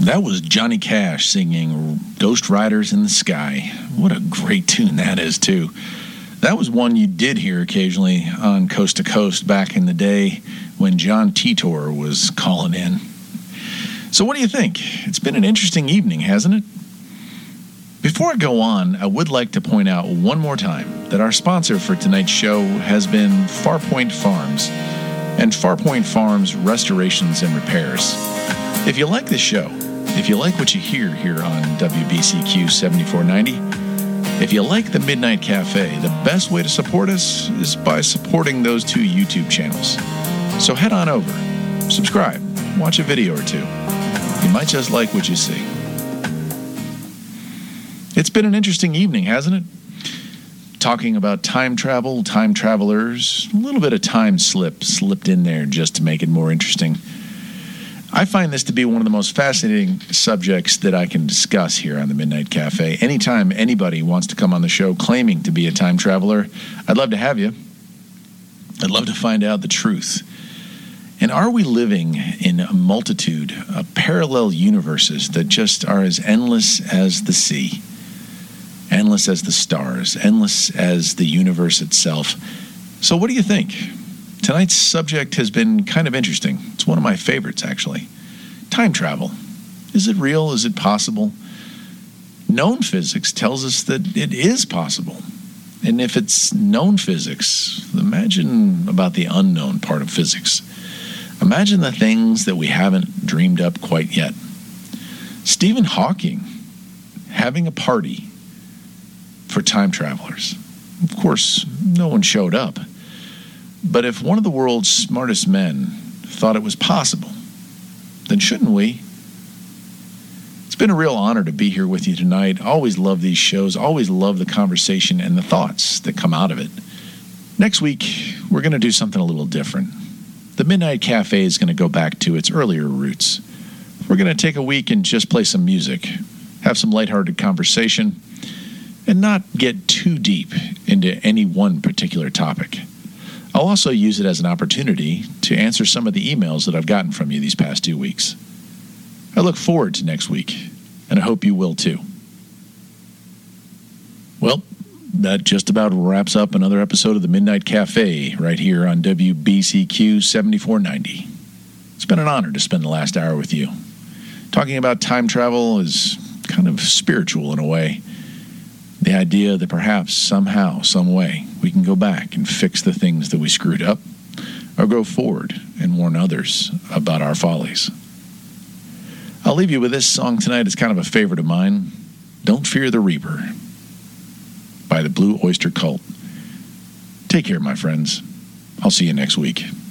That was Johnny Cash singing Ghost Riders in the Sky. What a great tune that is, too. That was one you did hear occasionally on Coast to Coast back in the day when John Titor was calling in. So what do you think? It's been an interesting evening, hasn't it? Before I go on, I would like to point out one more time that our sponsor for tonight's show has been Farpoint Farms and Farpoint Farms Restorations and Repairs. If you like this show, if you like what you hear here on WBCQ 7490, if you like the Midnight Cafe, the best way to support us is by supporting those two YouTube channels. So head on over, subscribe, watch a video or two. You might just like what you see. It's been an interesting evening, hasn't it? Talking about time travel, time travelers, a little bit of time slipped in there just to make it more interesting. I find this to be one of the most fascinating subjects that I can discuss here on the Midnight Cafe. Anytime anybody wants to come on the show claiming to be a time traveler, I'd love to have you. I'd love to find out the truth. And are we living in a multitude of parallel universes that just are as endless as the sea, endless as the stars, endless as the universe itself? So what do you think? Tonight's subject has been kind of interesting. It's one of my favorites, actually. Time travel. Is it real? Is it possible? Known physics tells us that it is possible. And if it's known physics, imagine about the unknown part of physics. Imagine the things that we haven't dreamed up quite yet. Stephen Hawking having a party for time travelers. Of course, no one showed up. But if one of the world's smartest men thought it was possible, then shouldn't we? It's been a real honor to be here with you tonight. Always love these shows. Always love the conversation and the thoughts that come out of it. Next week, we're going to do something a little different. The Midnight Cafe is going to go back to its earlier roots. We're going to take a week and just play some music, have some lighthearted conversation, and not get too deep into any one particular topic. I'll also use it as an opportunity to answer some of the emails that I've gotten from you these past 2 weeks. I look forward to next week, and I hope you will too. Well, that just about wraps up another episode of the Midnight Cafe right here on WBCQ 7490. It's been an honor to spend the last hour with you. Talking about time travel is kind of spiritual in a way. The idea that perhaps somehow, some way, we can go back and fix the things that we screwed up, or go forward and warn others about our follies. I'll leave you with this song tonight. It's kind of a favorite of mine. Don't Fear the Reaper by the Blue Oyster Cult. Take care, my friends. I'll see you next week.